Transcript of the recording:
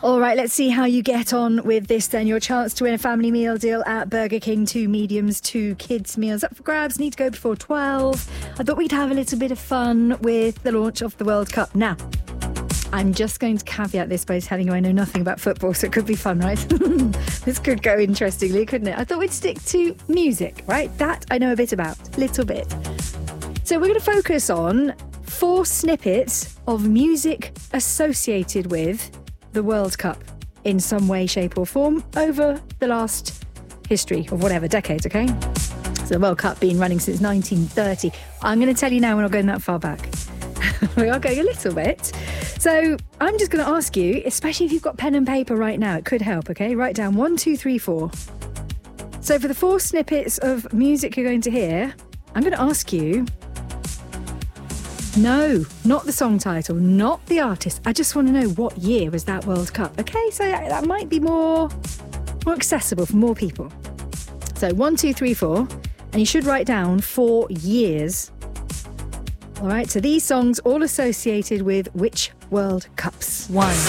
All right, let's see how you get on with this then. Your chance to win a family meal deal at Burger King, 2 mediums, 2 kids meals up for grabs. Need to go before 12. I thought we'd have a little bit of fun with the launch of the World Cup. Now, I'm just going to caveat this by telling you I know nothing about football, so it could be fun, right? This could go interestingly, couldn't it? I thought we'd stick to music, right? That I know a bit about, little bit. So we're going to focus on 4 snippets of music associated with the World Cup in some way, shape or form over the last history of whatever, decades, okay? So the World Cup been running since 1930. I'm going to tell you now, we're not going that far back. We are going a little bit. So I'm just going to ask you, especially if you've got pen and paper right now, it could help, okay? Write down 1, 2, 3, 4. So for the 4 snippets of music you're going to hear, I'm going to ask you, no, not the song title, not the artist. I just want to know what year was that World Cup, okay? So that might be more accessible for more people. So 1, 2, 3, 4, and you should write down 4 years. All right, so these songs all associated with which World Cups? 1.